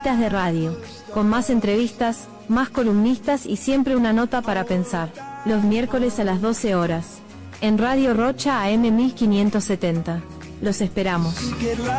de radio, con más entrevistas, más columnistas y siempre una nota para pensar, los miércoles a las 12 horas, en Radio Rocha AM 1570. Los esperamos.